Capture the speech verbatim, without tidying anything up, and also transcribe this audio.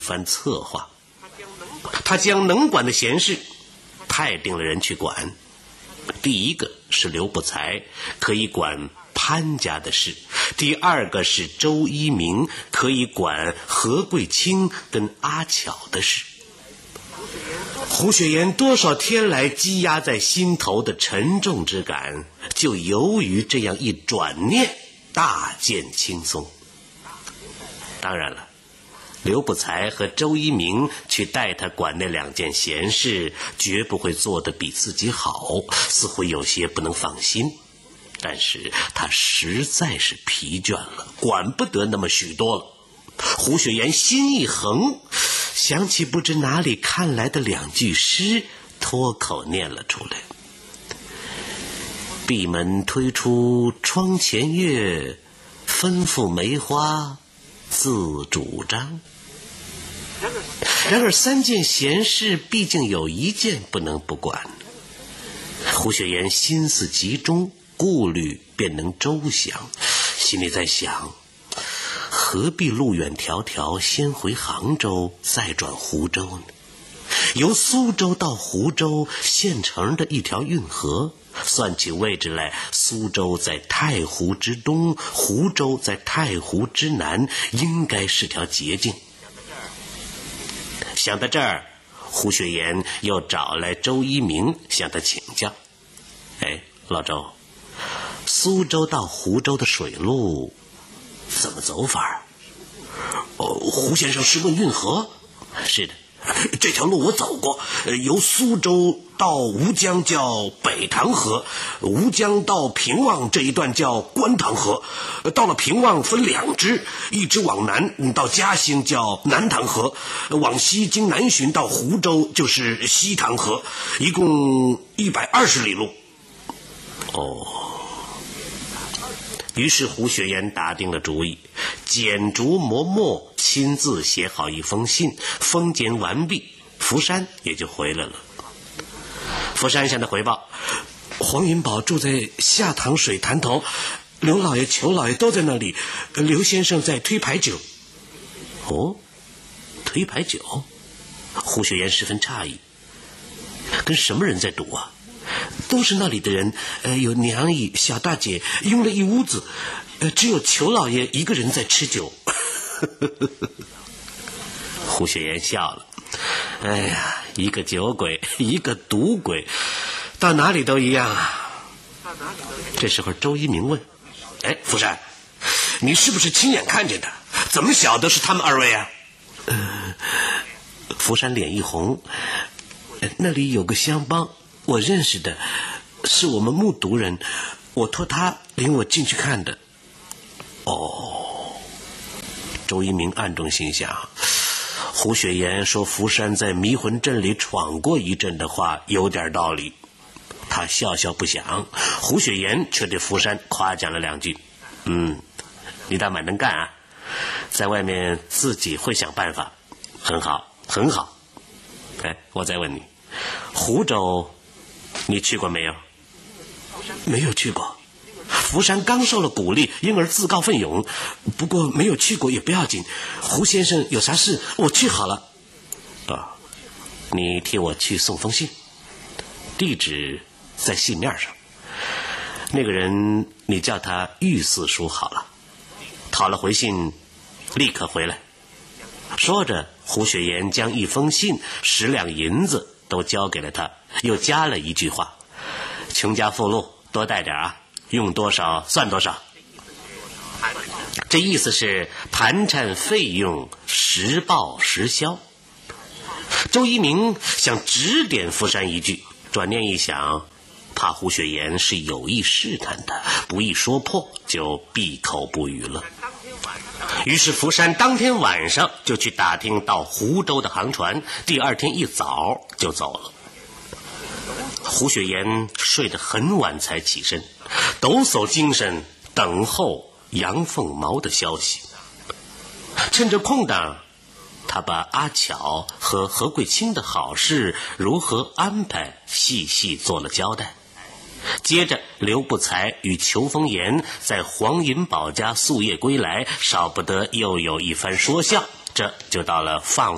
番策划。他将能管的闲事派定了人去管。第一个是刘不才，可以管潘家的事；第二个是周一鸣，可以管何桂清跟阿巧的事。胡雪岩多少天来积压在心头的沉重之感，就由于这样一转念大见轻松。当然了，刘不才和周一鸣去带他管那两件闲事，绝不会做得比自己好，似乎有些不能放心。但是他实在是疲倦了，管不得那么许多了。胡雪岩心一横，想起不知哪里看来的两句诗，脱口念了出来：闭门推出窗前月，吩咐梅花自主张。然而三件闲事毕竟有一件不能不管。胡雪岩心思集中，顾虑便能周详，心里在想，何必路远迢迢先回杭州再转湖州呢？由苏州到湖州现成的一条运河，算起位置来，苏州在太湖之东，湖州在太湖之南，应该是条捷径。想到这儿，胡雪岩又找来周一鸣向他请教：哎，老周，苏州到湖州的水路怎么走法？哦，胡先生是问运河？是的，这条路我走过，由苏州到吴江叫北塘河，吴江到平望这一段叫观塘河，到了平望分两支，一支往南到嘉兴叫南塘河，往西经南浔到湖州就是西塘河，一共一百二十里路。哦，于是胡雪岩打定了主意，剪竹磨墨，亲自写好一封信，封检完毕，福山也就回来了。福山向他回报：黄云宝住在下塘水潭头，刘老爷、裘老爷都在那里，刘先生在推牌九。哦，推牌九？胡雪岩十分诧异，跟什么人在赌啊？都是那里的人，呃，有娘姨、小大姐，拥了一屋子，呃，只有裘老爷一个人在吃酒。胡雪岩笑了，哎呀，一个酒鬼，一个赌鬼，到哪里都一样啊。这时候周一鸣问：哎，福山，你是不是亲眼看见的？怎么晓得是他们二位啊？呃，福山脸一红，那里有个乡帮，我认识的，是我们目睹人，我托他领我进去看的。哦，周一鸣暗中心想，胡雪岩说福山在迷魂阵里闯过一阵的话有点道理。他笑笑不响，胡雪岩却对福山夸奖了两句：嗯，你倒蛮能干啊，在外面自己会想办法，很好很好。哎，我再问你，湖州你去过没有？没有去过。福山刚受了鼓励，因而自告奋勇，不过没有去过也不要紧，胡先生有啥事我去好了。啊，你替我去送封信，地址在信面上，那个人你叫他玉四叔好了，讨了回信立刻回来。说着，胡雪岩将一封信、十两银子都交给了他，又加了一句话：穷家富路，多带点啊，用多少算多少。这意思是盘缠费用实报实销。周一鸣想指点福山一句，转念一想，怕胡雪岩是有意试探的，不易说破，就闭口不语了。于是福山当天晚上就去打听到湖州的航船，第二天一早就走了。胡雪岩睡得很晚才起身，抖擞精神等候杨凤毛的消息。趁着空档，他把阿巧和何桂清的好事如何安排细细做了交代。接着刘不才与裘风言在黄银宝家夙夜归来，少不得又有一番说笑，这就到了放